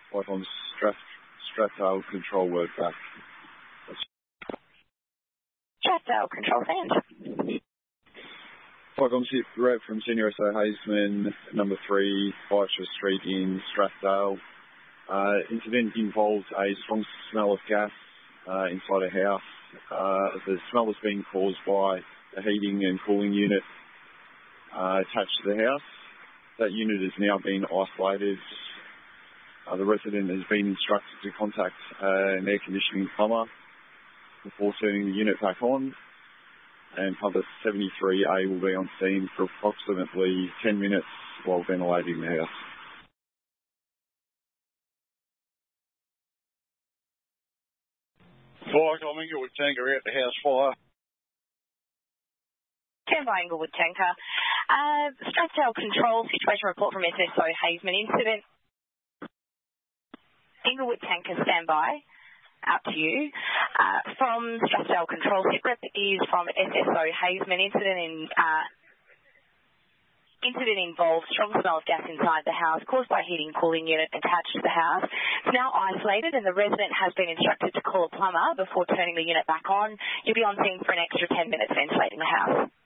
like on Strathdale control word back. Strathdale control send. Like on ship rep from Senior SO Hazeman, number 3, Bycher Street in Strathdale. Incident involved a strong smell of gas inside a house. The smell was being caused by a heating and cooling unit attached to the house. That unit has now been isolated. The resident has been instructed to contact an air conditioning plumber before turning the unit back on, and pumper 73A will be on scene for approximately 10 minutes while ventilating the house. Fire, I'm Inglewood Tanker out the house fire. Stand by, Inglewood Tanker. Strathdale control, situation report from SSO Hazeman incident. Inglewood Tanker, stand by. Out to you. From Strathdale control, hit rep is from SSO Hazeman incident involved strong smell of gas inside the house caused by a heating cooling unit attached to the house. It's now isolated and the resident has been instructed to call a plumber before turning the unit back on. You'll be on scene for an extra 10 minutes ventilating the house.